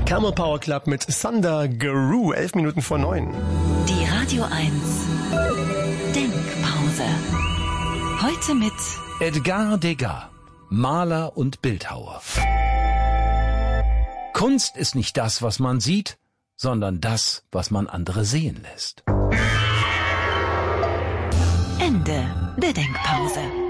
Camel Power Club mit Thunder Guru, 11 Minuten vor 9. Die Radio 1 Denkpause. Heute mit Edgar Degas, Maler und Bildhauer. Kunst ist nicht das, was man sieht, sondern das, was man andere sehen lässt. Ende der Denkpause.